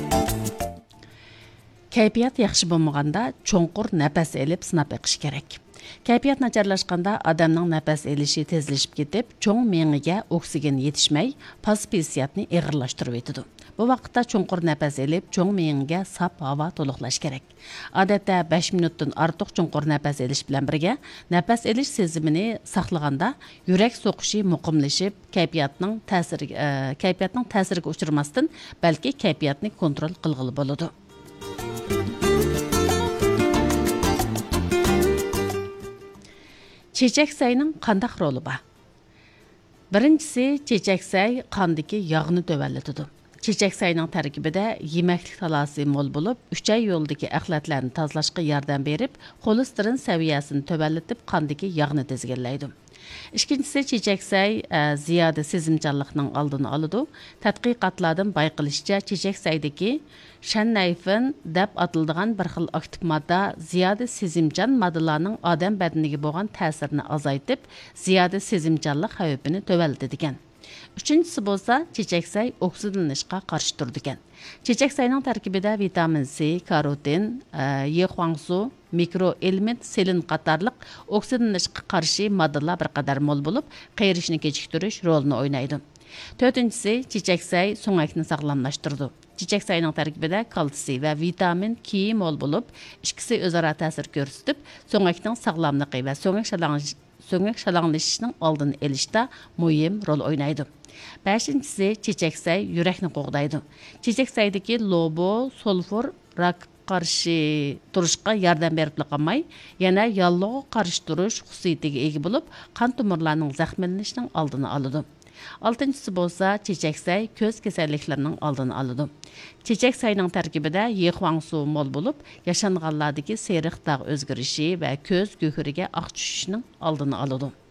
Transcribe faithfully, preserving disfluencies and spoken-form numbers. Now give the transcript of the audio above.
Kayfiyat yaxshi bo'lmaganda cho'nqur nafas elib sinab eqish kerak. Kayfiyat nacharlashganda odamning nafas elishi tezlashib ketib, cho'ng mengiga oksigen yetishmay, pasif hissiyatni og'irlashtirib etadi. Bu vaqtda cho'nqur nafas elib, cho'ng mengiga saf havo to'liqlash kerak. Odatda besh minutdan ortiq cho'nqur nafas elish bilan birga nafas elish sezimini saqlaganda yurak so'qishi muqimlashib, kayfiyatning ta'siriga kayfiyatning ta'siriga uchramasdan, balki kayfiyatni kontrol qilg'ili bo'ladi. Chechak sayning qandaq roli bor? Birinchisi, chechak say qandagi yog'ni tövallatadi. Chechak sayning tarkibida yemaklik talasi mo'l bo'lib, uch ay yo'ldagi axlatlarni tozalashga yordam berib, xolesterin saviyasini tövallatib, qandagi yog'ni tezgirlaydi. İkincisi, chechak say ziyoda sezimchanlikning oldini oladi. Tadqiqotlardan bayqilishicha, chechak saydagi shannayfin deb atiladigan bir xil aktiv modda ziyoda sezimchan moddalarning odam badaniga bo'lgan ta'sirini azaytib, ziyoda sezimchanlik xavfini tövallatadi ekan. Üçüncüsü bo'lsa, chechak say oksidlanishga qarshi turadi ekan. Chechak sayning tarkibida vitamin C, karotin, E huangsu, mikroelement, selin qatorliq oksidlanishga qarshi moddalar bir qadar mo'l bo'lib, qeyrishni kechiktirish rolini o'ynaydi. To'rtinchisi, chechak say so'ngakni saqlamlashtiradi. Chechak sayning tarkibida kalsiy va vitamin K mo'l bo'lib, ikkisi o'zaro ta'sir ko'rsatib, so'ngakning sog'lomligi va so'ngak shalang'ish so'ngak shalang'ishning oldini olishda muhim rol o'ynaydi. Beshinchisi, chechak say yurakni qo'g'daydi. Chechak saydagi lobo, sulfur, rak qarshi turishga yordam berib qolmay, yana yallig'ga qarshi turish xususiyatiga ega bo'lib, qon tomirlarining zaxmlanishining oldini oladi. Oltinchisi bo'lsa, chechak say ko'z kasalliklarining oldini oladi. Chechak sayning tarkibida E huangsu mo'l bo'lib, yashanganlardagi seriq dog' o'zgarishi va ko'z go'hiriga oq tushishining oldini oladi.